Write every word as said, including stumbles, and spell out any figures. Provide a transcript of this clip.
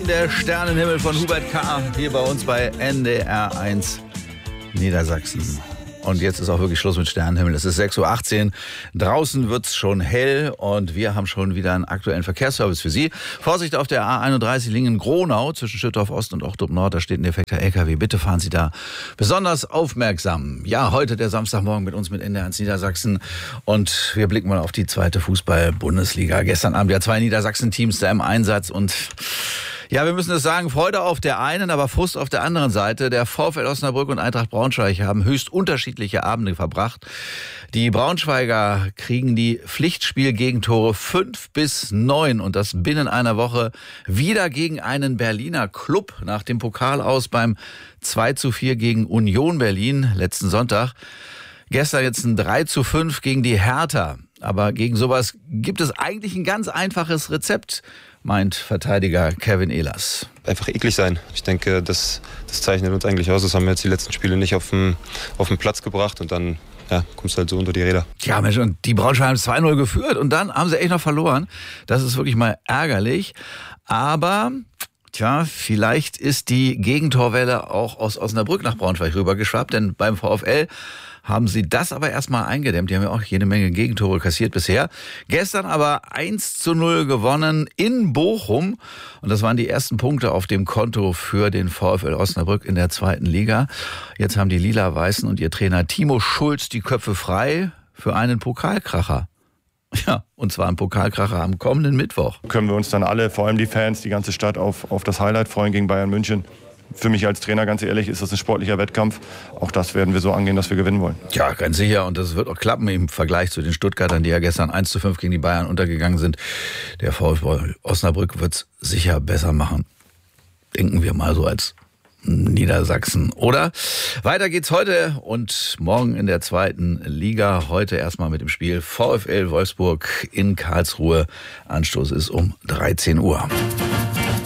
der Sternenhimmel von Hubert K. hier bei uns bei N D R eins Niedersachsen. Und jetzt ist auch wirklich Schluss mit Sternenhimmel. Es ist sechs Uhr achtzehn. Draußen wird's schon hell und wir haben schon wieder einen aktuellen Verkehrsservice für Sie. Vorsicht auf der A einunddreißig Lingen-Gronau zwischen Schüttorf Ost und Ochtrup Nord. Da steht ein defekter L K W. Bitte fahren Sie da besonders aufmerksam. Ja, heute der Samstagmorgen mit uns mit N D R eins Niedersachsen. Und wir blicken mal auf die zweite Fußball-Bundesliga. Gestern Abend ja zwei Niedersachsen-Teams da im Einsatz und ja, wir müssen es sagen, Freude auf der einen, aber Frust auf der anderen Seite. Der VfL Osnabrück und Eintracht Braunschweig haben höchst unterschiedliche Abende verbracht. Die Braunschweiger kriegen die Pflichtspiel-Gegentore fünf bis neun und das binnen einer Woche wieder gegen einen Berliner Club nach dem Pokal aus beim zwei zu vier gegen Union Berlin letzten Sonntag. Gestern jetzt ein drei zu fünf gegen die Hertha. Aber gegen sowas gibt es eigentlich ein ganz einfaches Rezept, meint Verteidiger Kevin Ehlers. Einfach eklig sein. Ich denke, das, das zeichnet uns eigentlich aus. Das haben wir jetzt die letzten Spiele nicht auf den, auf den Platz gebracht und dann ja, kommst du halt so unter die Räder. Tja, Mensch, und die Braunschweiger haben zwei null geführt und dann haben sie echt noch verloren. Das ist wirklich mal ärgerlich. Aber tja, vielleicht ist die Gegentorwelle auch aus Osnabrück nach Braunschweig rübergeschwappt, denn beim VfL haben sie das aber erstmal eingedämmt. Die haben ja auch jede Menge Gegentore kassiert bisher. Gestern aber eins zu null gewonnen in Bochum. Und das waren die ersten Punkte auf dem Konto für den VfL Osnabrück in der zweiten Liga. Jetzt haben die Lila-Weißen und ihr Trainer Timo Schulz die Köpfe frei für einen Pokalkracher. Ja, und zwar ein Pokalkracher am kommenden Mittwoch. Können wir uns dann alle, vor allem die Fans, die ganze Stadt auf, auf das Highlight freuen gegen Bayern München. Für mich als Trainer, ganz ehrlich, ist das ein sportlicher Wettkampf. Auch das werden wir so angehen, dass wir gewinnen wollen. Ja, ganz sicher. Und das wird auch klappen im Vergleich zu den Stuttgartern, die ja gestern eins zu fünf gegen die Bayern untergegangen sind. Der VfL Osnabrück wird es sicher besser machen. Denken wir mal so als Niedersachsen, oder? Weiter geht's heute und morgen in der zweiten Liga. Heute erstmal mit dem Spiel VfL Wolfsburg in Karlsruhe. Anstoß ist um dreizehn Uhr.